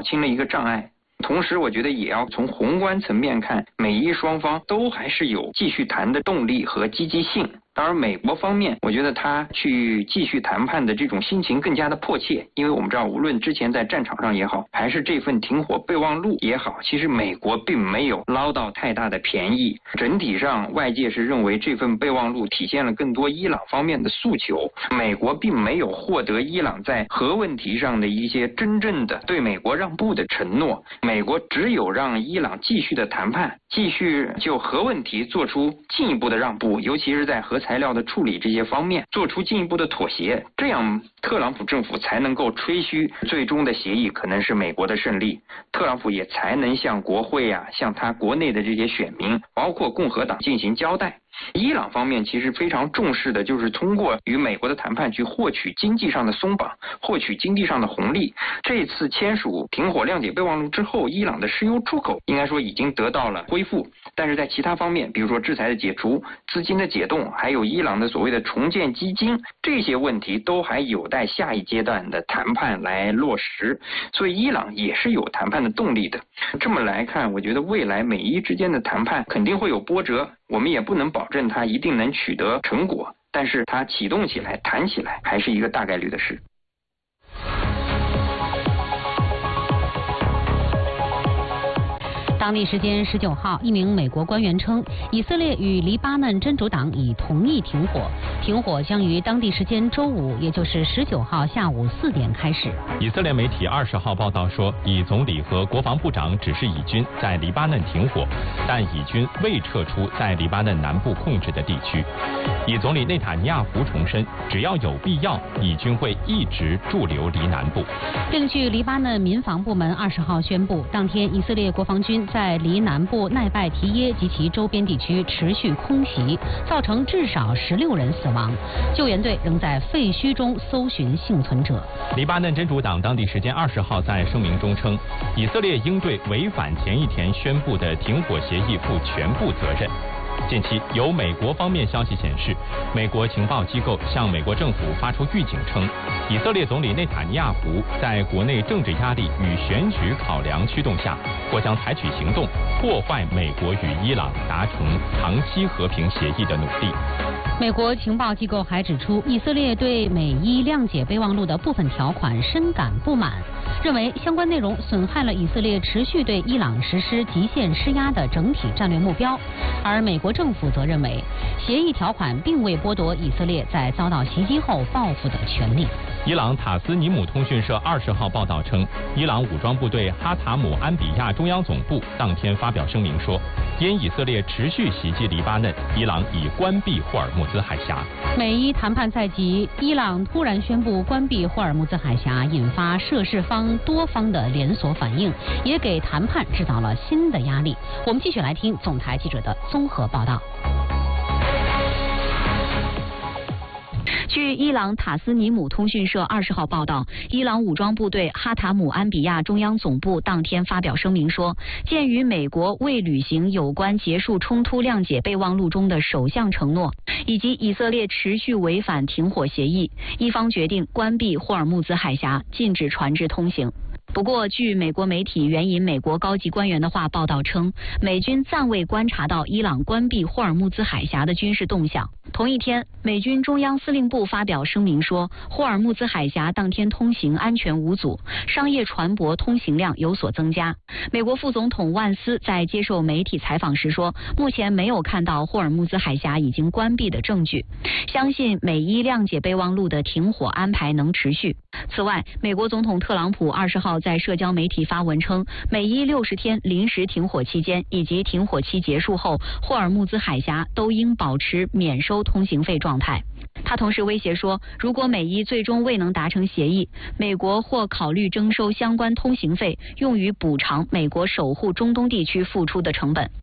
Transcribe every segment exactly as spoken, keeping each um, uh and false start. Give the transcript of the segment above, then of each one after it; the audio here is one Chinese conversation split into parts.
扫清了一个障碍。同时我觉得也要从宏观层面看，美伊双方都还是有继续谈的动力和积极性。当然美国方面，我觉得他去继续谈判的这种心情更加的迫切，因为我们知道无论之前在战场上也好，还是这份停火备忘录也好，其实美国并没有捞到太大的便宜。整体上外界是认为这份备忘录体现了更多伊朗方面的诉求，美国并没有获得伊朗在核问题上的一些真正的对美国让步的承诺，美国只有让伊朗继续的谈判，继续就核问题做出进一步的让步，尤其是在核材料的处理这些方面做出进一步的妥协，这样特朗普政府才能够吹嘘最终的协议可能是美国的胜利，特朗普也才能向国会啊，向他国内的这些选民，包括共和党进行交代。伊朗方面其实非常重视的就是通过与美国的谈判去获取经济上的松绑，获取经济上的红利。这次签署停火谅解备忘录之后，伊朗的石油出口应该说已经得到了恢复，但是在其他方面，比如说制裁的解除、资金的解冻，还有伊朗的所谓的重建基金，这些问题都还有待下一阶段的谈判来落实，所以伊朗也是有谈判的动力的。这么来看，我觉得未来美伊之间的谈判肯定会有波折，我们也不能保证它一定能取得成果，但是它启动起来、谈起来还是一个大概率的事。 当地时间十九号，一名美国官员称，以色列与黎巴嫩真主党已同意停火，停火将于当地时间周五，也就是十九号下午四点开始。 以色列媒体二十号报道说，以总理和国防部长指示以军在黎巴嫩停火，但以军未撤出在黎巴嫩南部控制的地区。以总理内塔尼亚胡重申，只要有必要，以军会一直驻留黎南部。 另据黎巴嫩民防部门二十号宣布，当天以色列国防军在黎南部奈拜提耶及其周边地区持续空袭，造成至少十六人死亡。救援队仍在废墟中搜寻幸存者。 黎巴嫩真主党当地时间二十号在声明中称，以色列应对违反前一天宣布的停火协议负全部责任。近期有美国方面消息显示，美国情报机构向美国政府发出预警称，以色列总理内塔尼亚胡在国内政治压力与选举考量驱动下，或将采取行动破坏美国与伊朗达成长期和平协议的努力。 美国情报机构还指出，以色列对美伊谅解备忘录的部分条款深感不满，认为相关内容损害了以色列持续对伊朗实施极限施压的整体战略目标。而美国政府则认为，协议条款并未剥夺以色列在遭到袭击后报复的权利。 伊朗塔斯尼姆通讯社二十号报道称，伊朗武装部队哈塔姆安比亚中央总部当天发表声明说，因以色列持续袭击黎巴嫩，伊朗已关闭霍尔木兹海峡。 美伊谈判在即，伊朗突然宣布关闭霍尔木兹海峡，引发涉事方多方的连锁反应，也给谈判制造了新的压力。我们继续来听总台记者的综合报道。 据伊朗塔斯尼姆通讯社二十号报道，伊朗武装部队哈塔姆安比亚中央总部当天发表声明说，鉴于美国未履行有关结束冲突谅解备忘录中的首项承诺，以及以色列持续违反停火协议，伊方决定关闭霍尔木兹海峡，禁止船只通行。不过，据美国媒体援引美国高级官员的话报道称，美军暂未观察到伊朗关闭霍尔木兹海峡的军事动向。同一天，美军中央司令部发表声明说，霍尔木兹海峡当天通行安全无阻，商业船舶通行量有所增加。美国副总统万斯在接受媒体采访时说，目前没有看到霍尔木兹海峡已经关闭的证据，相信美伊谅解备忘录的停火安排能持续。此外，美国总统特朗普二十号在社交媒体发文称，美伊六十天临时停火期间以及停火期结束后，霍尔木兹海峡都应保持免收通行费状态。他同时威胁说，如果美伊最终未能达成协议，美国或考虑征收相关通行费，用于补偿美国守护中东地区付出的成本。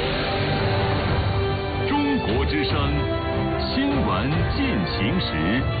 中国之声新闻进行时。